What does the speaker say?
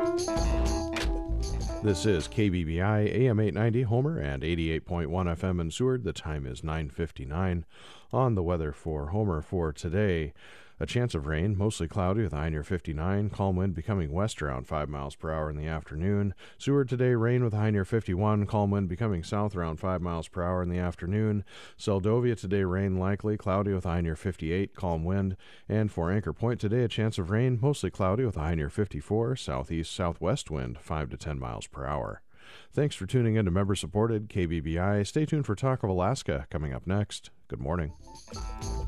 This is KBBI AM 890 Homer and 88.1 FM in Seward. The time is 9:59. On the weather for Homer for today, a chance of rain, mostly cloudy with a high near 59. Calm wind becoming west around 5 miles per hour in the afternoon. Seward today, rain with a high near 51. Calm wind becoming south around 5 miles per hour in the afternoon. Seldovia today, rain likely, cloudy with a high near 58. Calm wind. And for Anchor Point today, a chance of rain, mostly cloudy with a high near 54. Southeast-southwest wind 5 to 10 miles per hour. Thanks for tuning in to member-supported KBBI. Stay tuned for Talk of Alaska coming up next. Good morning.